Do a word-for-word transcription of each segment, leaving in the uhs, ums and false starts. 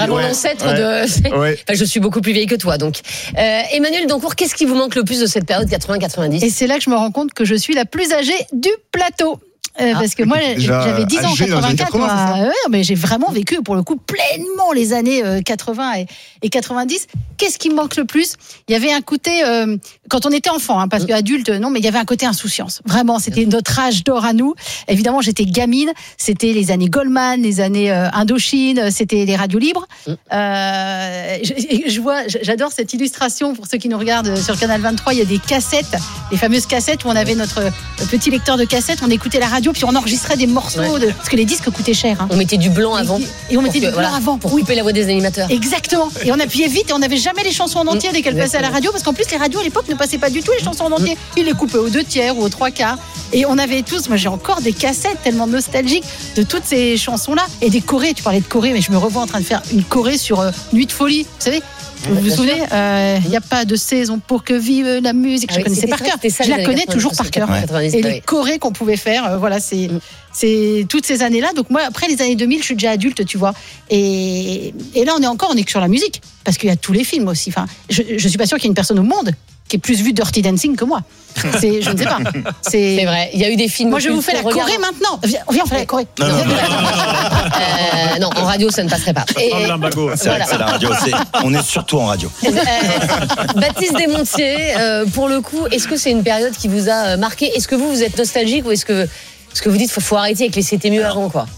mon ouais, ancêtre ouais, de. ouais. Enfin, je suis beaucoup plus vieille que toi, donc. Euh, Emmanuel Dancourt, qu'est-ce qui vous manque le plus de cette période quatre-vingts quatre-vingt-dix? Et c'est là que je me rends compte que je suis la plus âgée du plateau. Euh, Ah, parce que moi, déjà j'avais dix ans en âgé dans les années quatre-vingt-quatre. quatre-vingts, moi. Ouais, mais j'ai vraiment vécu, pour le coup, pleinement les années euh, quatre-vingts et, et quatre-vingt-dix. Qu'est-ce qui me manque le plus? Il y avait un côté, euh, quand on était enfant, hein, parce qu'adulte, non, mais il y avait un côté insouciance. Vraiment, c'était notre âge d'or à nous. Évidemment, j'étais gamine. C'était les années Goldman, les années euh, Indochine, c'était les radios libres. Euh, je, je vois, j'adore cette illustration pour ceux qui nous regardent sur le Canal vingt-trois. Il y a des cassettes, les fameuses cassettes où on avait notre petit lecteur de cassettes, on écoutait la radio, puis on enregistrait des morceaux, Ouais. de... parce que les disques coûtaient cher. Hein. On mettait du blanc avant. Et on mettait Pour du que- blanc voilà, avant. Pour Oui. couper la voix des animateurs. Exactement. Et on appuyait vite et on n'avait jamais les chansons en entier dès qu'elles passaient à la radio, parce qu'en plus les radios à l'époque ne passaient pas du tout les chansons en entier. Ils les coupaient aux deux tiers ou aux trois quarts. Et on avait tous, moi j'ai encore des cassettes tellement nostalgiques de toutes ces chansons-là. Et des chorés, tu parlais de chorés, mais je me revois en train de faire une choré sur euh, Nuit de folie. Vous savez, vous vous bien souvenez, il n'y a pas de saison pour que vive la musique. Ah Je oui, connaissais c'était par ça, cœur. c'était ça, Je les la années connais quatre-vingt-dix, toujours par cœur. quatre-vingt-dix, Et ouais. les chorés qu'on pouvait faire, euh, voilà, c'est Mm. c'est toutes ces années-là. Donc moi, après les années deux mille, je suis déjà adulte, tu vois. Et, et là, on est encore, on est que sur la musique, parce qu'il y a tous les films aussi. Enfin, je, je suis pas sûre qu'il y ait une personne au monde qui ait plus vu Dirty Dancing que moi. C'est, je ne sais pas. C'est, C'est vrai. Il y a eu des films. Moi, je plus vous fais la regardants. Corée maintenant. Viens, viens, on fait la Corée. Non, non, non, Euh, non, en radio, ça ne passerait pas. Et, Oh, Limbago. C'est vrai que c'est la radio. c'est- On est surtout en radio. euh, Baptiste Desmontiers, euh, pour le coup, est-ce que c'est une période qui vous a euh, marqué? Est-ce que vous, vous êtes nostalgique ou est-ce que, est-ce que vous dites qu'il faut, faut arrêter avec les c'était mieux avant, quoi?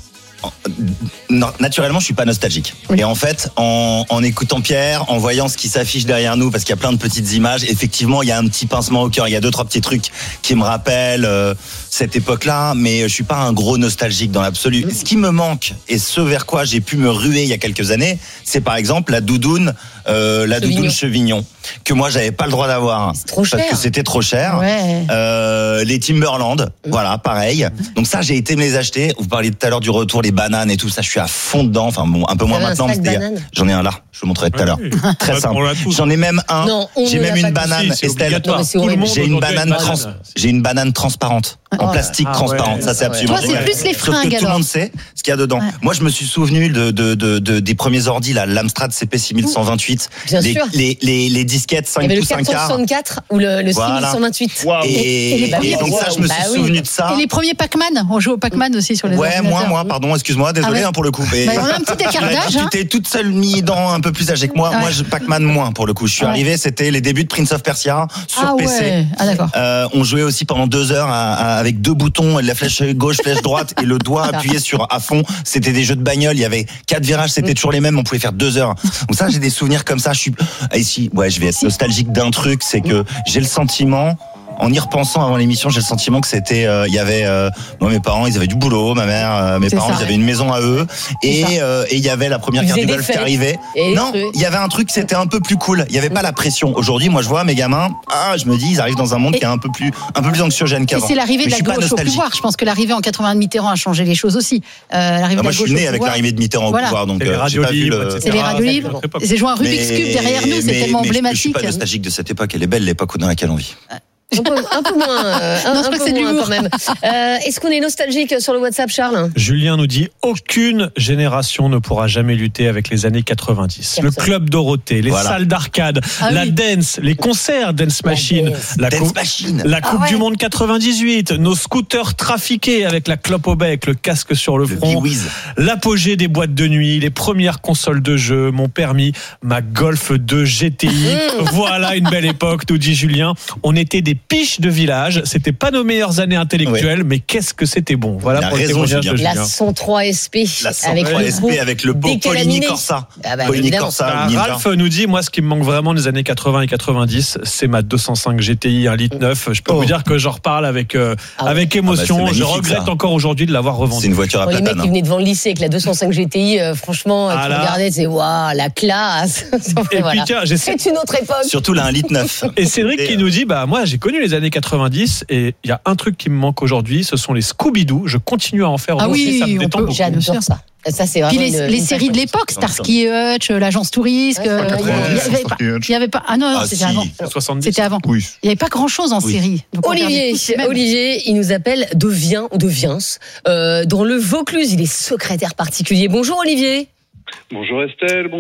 Non, naturellement, je suis pas nostalgique. Et en fait, en, en écoutant Pierre, en voyant ce qui s'affiche derrière nous, parce qu'il y a plein de petites images, effectivement, il y a un petit pincement au cœur. Il y a deux, trois petits trucs qui me rappellent euh, cette époque-là, mais je suis pas un gros nostalgique dans l'absolu. Ce qui me manque, et ce vers quoi j'ai pu me ruer il y a quelques années, c'est par exemple la doudoune, euh, la Chevignon. doudoune Chevignon, que moi j'avais pas le droit d'avoir. C'est trop cher. Parce que c'était trop cher. Ouais. Euh, les Timberland, voilà, pareil. Donc ça, j'ai été me les acheter. Vous parliez tout à l'heure du retour, les bananes et tout ça, je suis à fond dedans. Enfin bon, un peu moins avez un maintenant. sac mais c'était- banane J'en ai un là, je vous montrerai tout à l'heure. Oui. Très On simple. l'a tous. J'en ai même un. Non, on J'ai ne même l'a une pas tous. banane, Si, c'est Estelle. obligatoire. Non, mais c'est Tout le horrible. monde J'ai une aujourd'hui a banane trans, j'ai une banane transparente en Oh. plastique Ah transparent. ouais. Ça c'est Ah ouais. absolument Toi, c'est génial. plus les Sauf que fringues, tout le alors. monde sait ce qu'il y a dedans. Ouais. Moi, je me suis souvenu de, de, de, de- des premiers ordi là, l'Amstrad C P six mille cent vingt-huit, Bien les, sûr. les, les, les disquettes Il y cinq avait le pouces un quatre cent quart. soixante-quatre ou le, le Voilà. six mille cent vingt-huit. Waouh. Et, Et les et premiers- donc ça, je me Bah suis oui. souvenu de ça. Et les premiers Pac-Man, on joue au Pac-Man aussi sur les Ouais, ordinateurs. moi, moi, pardon, excuse-moi, désolé Ah ouais. hein, pour le coup. Mais... Bah, on a un petit écart d'âge, hein. Tu t'es toute seule mis dans un peu plus âgé que moi. Ouais. Moi, je, Pac-Man moins pour le coup. Je suis Ouais. arrivé, c'était les débuts de Prince of Persia sur Ah P C. ouais. Ah d'accord. Euh, on jouait aussi pendant deux heures à- à- avec deux boutons, la flèche gauche, flèche droite et le doigt appuyé sur à fond. C'était des jeux de bagnole. Il y avait quatre virages, c'était toujours les mêmes. On pouvait faire deux heures. Donc ça, j'ai des souvenirs comme ça. Je suis ah, ici. Ouais, je vais être nostalgique d'un truc, c'est que j'ai le sentiment. En y repensant avant l'émission, j'ai le sentiment que c'était, euh, il y avait, euh, moi mes parents, ils avaient du boulot, ma mère, euh, mes C'est parents, ça. ils avaient une maison à eux, et euh, et il y avait la première Ils carte faisaient du des golf qui fêtes. arrivait. Et les Non, trucs. il y avait un truc, c'était un peu plus cool. Il y avait pas la pression. Aujourd'hui, moi, je vois mes gamins, ah, je me dis, ils arrivent dans un monde Et- qui est un peu plus, un peu plus anxiogène Et qu'avant. c'est l'arrivée Mais de je la suis pas gauche au nostalgique. pouvoir. Je pense que l'arrivée en quatre-vingts de Mitterrand a changé les choses aussi. Euh, l'arrivée Ah, de moi, la je gauche suis né au avec pouvoir. l'arrivée de Mitterrand au Voilà. pouvoir, donc Et les euh, j'ai radios pas vu libres, le. et cetera. C'est les radios libres. Notre époque. C'est joué un Rubik's Mais- Cube derrière nous, c'est mais- tellement mais Je suis emblématique. pas nostalgique de cette époque. Elle est belle l'époque dans laquelle on vit. Un peu, un peu moins. euh, un, Non, je un crois que peu c'est de moins l'humour. quand même. Euh, est-ce qu'on est nostalgique sur le WhatsApp, Charles? Julien nous dit aucune génération ne pourra jamais lutter avec les années quatre-vingt-dix. Le Personne. club Dorothée, les Voilà. salles d'arcade, Ah la oui. dance, les concerts Dance Machine, dance. la, Dance coupe, Machine. la Ah Coupe ouais. du Monde quatre-vingt-dix-huit, nos scooters trafiqués avec la clope au bec, le casque sur le Le front, Bee-Wiz. l'apogée des boîtes de nuit, les premières consoles de jeu, mon permis, ma Golf deux G T I. Voilà une belle époque, nous dit Julien. On était des piches de village. C'était pas nos meilleures années intellectuelles, mais qu'est-ce que c'était bon. Voilà Il a pour le raison, témoignage de Julien. Julien. La cent trois S P. La avec cent trois le S P groupe avec le beau décalaminé. Polini Corsa. Ah bah, Polini évidemment. Corsa, Ah, Ninja. Ralph nous dit, moi, ce qui me manque vraiment des années quatre-vingts et quatre-vingt-dix, c'est ma deux cent cinq G T I un litre neuf. Je peux Oh. vous dire que j'en reparle avec, euh, Ah ouais. avec émotion. Ah bah, c'est Je magnifique, regrette ça. encore aujourd'hui de l'avoir C'est revendu. une voiture à Pour les mecs platane. qui venaient devant le lycée avec la deux cent cinq G T I, euh, franchement, Ah tu là. regardais, c'est waouh, la classe. Et Voilà. puis, tiens, j'ai- C'est une autre époque. Surtout là, un litre neuf. Et Cédric Et, qui euh, nous dit, bah, moi, j'ai connu les années quatre-vingt-dix et il y a un truc qui me manque aujourd'hui, ce sont les Scooby-Doo. Je continue à en faire Ah aujourd'hui, oui, ça me on détend peut- beaucoup. Bien J'adore sûr. ça. Ça, c'est Puis vraiment les, une- les une séries de passion. l'époque, Starsky et Hutch, l'agence touriste, Ouais, euh, il y avait- il y avait pas- il y avait pas. Ah non, non, Ah, c'était si. avant. soixante-dix. C'était avant. Oui. Il n'y avait pas grand-chose en Oui. série. Donc on regardait Olivier, tous les mêmes. Olivier, il nous appelle de Vien ou de Viens, euh, dans le Vaucluse. Il est secrétaire particulier. Bonjour Olivier. Bonjour Estelle,